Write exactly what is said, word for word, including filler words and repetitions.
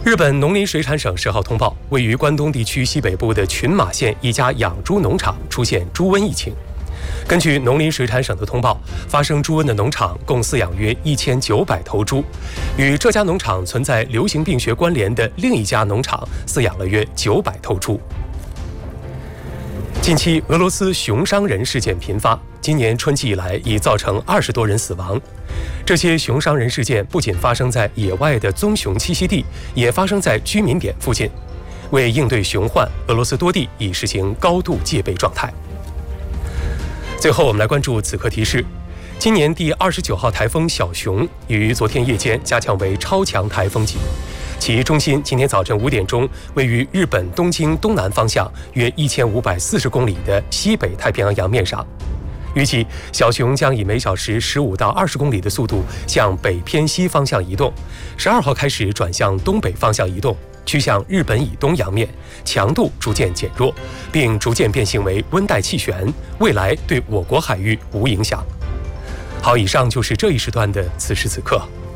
日本农林水产省十号通报，位于关东地区西北部的群马县一家养猪农场出现猪瘟疫情。根据农林水产省的通报，发生猪瘟的农场共饲养约一千九百头猪，与这家农场存在流行病学关联的另一家农场饲养了约九百头猪。近期俄罗斯熊伤人事件频发，今年春季以来已造成二十多人死亡。这些熊伤人事件不仅发生在野外的棕熊栖息地，也发生在居民点附近。为应对熊患，俄罗斯多地已实行高度戒备状态。最后，我们来关注此刻提示：今年第二十九号台风小熊于昨天夜间加强为超强台风级，其中心今天早晨五点钟位于日本东京东南方向约一千五百四十公里的西北太平洋洋面上。预计小熊将以每小时十五到二十公里的速度向北偏西方向移动，十二号开始转向东北方向移动，趋向日本以东洋面，强度逐渐减弱，并逐渐变性为温带气旋，未来对我国海域无影响。好，以上就是这一时段的此时此刻。